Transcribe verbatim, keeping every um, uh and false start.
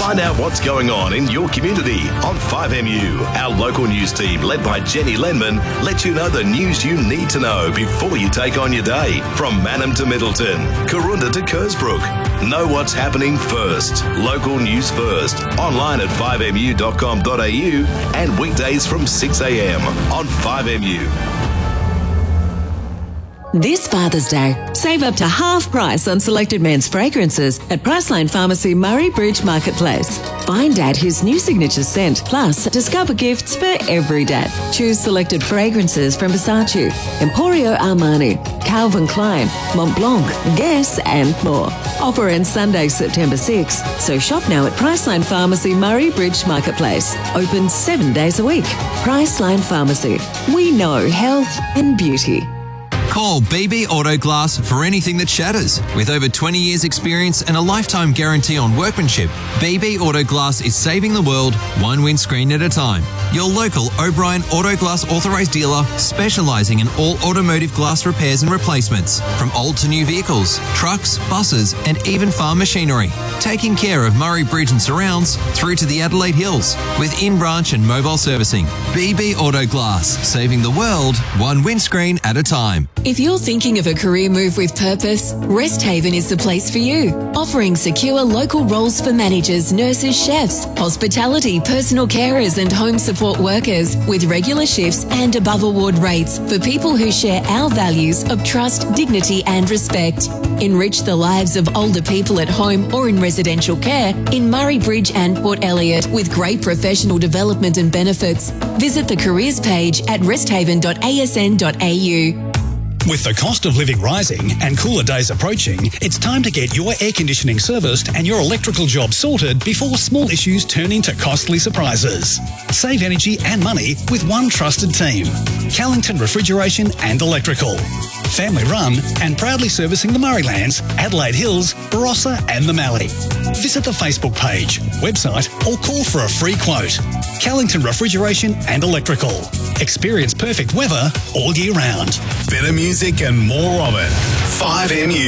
Find out what's going on in your community on five M U. Our local news team, led by Jenny Lenman, lets you know the news you need to know before you take on your day. From Mannum to Middleton, Karoonda to Kersbrook. Know what's happening first. Local news first. Online at five m u dot com dot a u and weekdays from six a m on five M U. This Father's Day, save up to half price on selected men's fragrances at Priceline Pharmacy Murray Bridge Marketplace. Find Dad his new signature scent, plus discover gifts for every dad. Choose selected fragrances from Versace, Emporio Armani, Calvin Klein, Montblanc, Guess and more. Offer ends Sunday, September sixth, so shop now at Priceline Pharmacy Murray Bridge Marketplace. Open seven days a week. Priceline Pharmacy. We know health and beauty. Call B B Auto Glass for anything that shatters. With over twenty years experience and a lifetime guarantee on workmanship, B B Auto Glass is saving the world one windscreen at a time. Your local O'Brien Auto Glass authorised dealer specialising in all automotive glass repairs and replacements, from old to new vehicles, trucks, buses and even farm machinery. Taking care of Murray Bridge and surrounds through to the Adelaide Hills with in-branch and mobile servicing. B B Auto Glass, saving the world one windscreen at a time. If you're thinking of a career move with purpose, Resthaven is the place for you. Offering secure local roles for managers, nurses, chefs, hospitality, personal carers and home support workers with regular shifts and above award rates for people who share our values of trust, dignity and respect. Enrich the lives of older people at home or in residential care in Murray Bridge and Port Elliot with great professional development and benefits. Visit the careers page at resthaven dot a s n dot a u. With the cost of living rising and cooler days approaching, it's time to get your air conditioning serviced and your electrical job sorted before small issues turn into costly surprises. Save energy and money with one trusted team. Callington Refrigeration and Electrical. Family run and proudly servicing the Murraylands, Adelaide Hills, Barossa and the Mallee. Visit the Facebook page, website or call for a free quote. Callington Refrigeration and Electrical. Experience perfect weather all year round. Better music and more of it. five M U.